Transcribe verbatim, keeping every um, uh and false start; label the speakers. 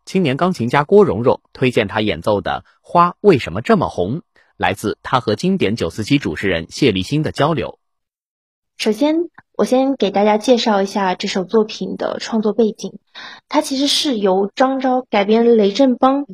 Speaker 1: 青年钢琴家郭蓉蓉推荐他演奏的《花为什么这么红》，来自他和经典九四七主持人谢立新的交流。
Speaker 2: 首先，我先给大家介绍一下这首作品的创作背景。它其实是由张昭改编雷振邦